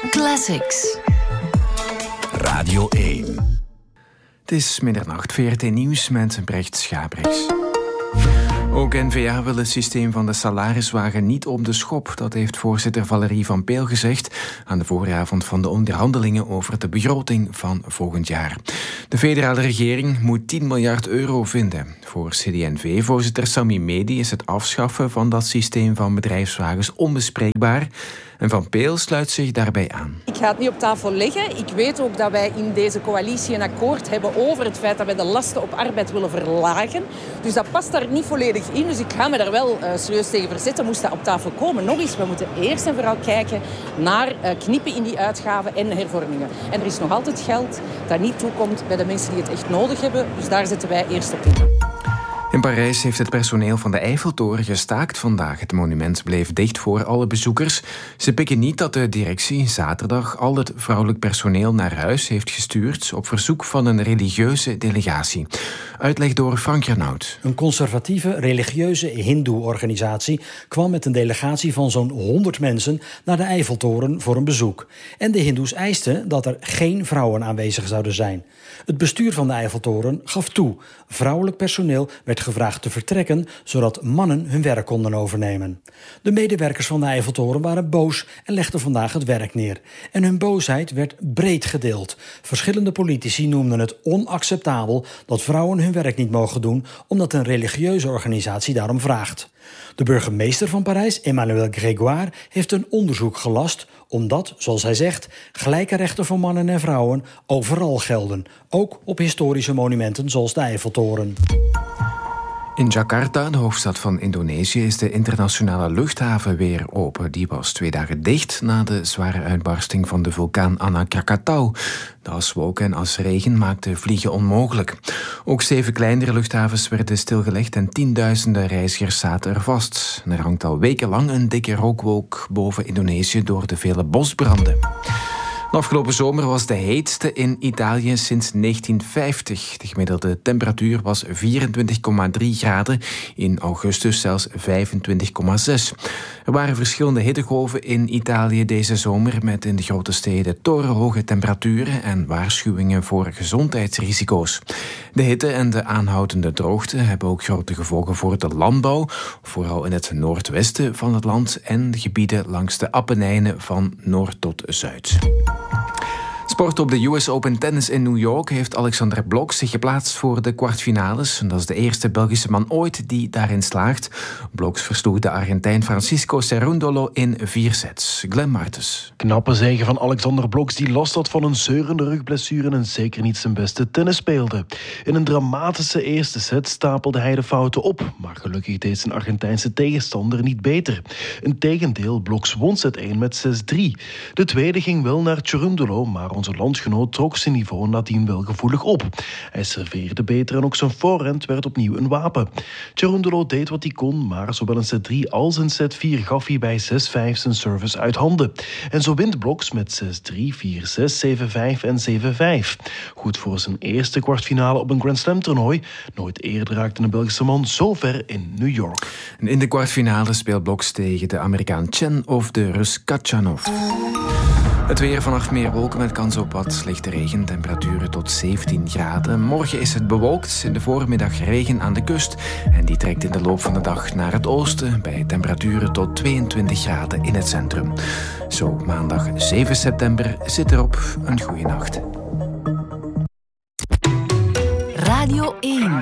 Classics. Radio 1. Het is middernacht, VRT Nieuws met Brecht Schabriks. Ook N-VA wil het systeem van de salariswagen niet op de schop. Dat heeft voorzitter Valerie van Peel gezegd aan de vooravond van de onderhandelingen over de begroting van volgend jaar. De federale regering moet 10 miljard euro vinden. Voor CD&V-voorzitter Sami Medi is het afschaffen van dat systeem van bedrijfswagens onbespreekbaar. En Van Peel sluit zich daarbij aan. Ik ga het niet op tafel leggen. Ik weet ook dat wij in deze coalitie een akkoord hebben over het feit dat wij de lasten op arbeid willen verlagen. Dus dat past daar niet volledig in. Dus ik ga me daar wel serieus tegen verzetten. Moest dat op tafel komen. Nog eens, we moeten eerst en vooral kijken naar knippen in die uitgaven en hervormingen. En er is nog altijd geld dat niet toekomt bij de mensen die het echt nodig hebben. Dus daar zetten wij eerst op in. In Parijs heeft het personeel van de Eiffeltoren gestaakt vandaag. Het monument bleef dicht voor alle bezoekers. Ze pikken niet dat de directie zaterdag al het vrouwelijk personeel naar huis heeft gestuurd op verzoek van een religieuze delegatie. Uitleg door Frank Renaud. Een conservatieve religieuze hindoe-organisatie kwam met een delegatie van zo'n 100 mensen naar de Eiffeltoren voor een bezoek. En de hindoes eisten dat er geen vrouwen aanwezig zouden zijn. Het bestuur van de Eiffeltoren gaf toe. Vrouwelijk personeel werd gevraagd te vertrekken, zodat mannen hun werk konden overnemen. De medewerkers van de Eiffeltoren waren boos en legden vandaag het werk neer. En hun boosheid werd breed gedeeld. Verschillende politici noemden het onacceptabel dat vrouwen hun werk niet mogen doen, omdat een religieuze organisatie daarom vraagt. De burgemeester van Parijs, Emmanuel Grégoire, heeft een onderzoek gelast omdat, zoals hij zegt, gelijke rechten voor mannen en vrouwen overal gelden. Ook op historische monumenten zoals de Eiffeltoren. In Jakarta, de hoofdstad van Indonesië, is de internationale luchthaven weer open. Die was 2 dagen dicht na de zware uitbarsting van de vulkaan Anak Krakatau. De aswolken en asregen maakten vliegen onmogelijk. Ook 7 kleinere luchthavens werden stilgelegd en tienduizenden reizigers zaten er vast. Er hangt al wekenlang een dikke rookwolk boven Indonesië door de vele bosbranden. De afgelopen zomer was de heetste in Italië sinds 1950. De gemiddelde temperatuur was 24,3 graden. In augustus zelfs 25,6. Er waren verschillende hittegolven in Italië deze zomer met in de grote steden torenhoge temperaturen en waarschuwingen voor gezondheidsrisico's. De hitte en de aanhoudende droogte hebben ook grote gevolgen voor de landbouw, vooral in het noordwesten van het land en de gebieden langs de Appenijnen van noord tot zuid. Sport op de US Open Tennis in New York heeft Alexander Blok zich geplaatst voor de kwartfinales. Dat is de eerste Belgische man ooit die daarin slaagt. Bloks versloeg de Argentijn Francisco Cerúndolo in 4 sets. Glenn Martens. Knappe zege van Alexander Bloks, die last had van een zeurende rugblessure en zeker niet zijn beste tennis speelde. In een dramatische eerste set stapelde hij de fouten op, maar gelukkig deed zijn Argentijnse tegenstander niet beter. Integendeel, Bloks won set 1 met 6-3. De tweede ging wel naar Cerúndolo, maar onze landgenoot trok zijn niveau nadien wel gevoelig op. Hij serveerde beter en ook zijn voorhand werd opnieuw een wapen. Cerúndolo deed wat hij kon, maar zowel in set 3 als in set 4 gaf hij bij 6-5 zijn service uit handen. En zo wint Bloks met 6-3, 4-6, 7-5 en 7-5. Goed voor zijn eerste kwartfinale op een Grand Slam toernooi. Nooit eerder raakte een Belgische man zo ver in New York. In de kwartfinale speelt Bloks tegen de Amerikaan Chen of de Rus Kachanov. Het weer, vannacht meer wolken met kans op wat lichte regen. Temperaturen tot 17 graden. Morgen is het bewolkt. In de voormiddag regen aan de kust. En die trekt in de loop van de dag naar het oosten. Bij temperaturen tot 22 graden in het centrum. Zo, maandag 7 september zit erop. Een goeie nacht. Radio 1.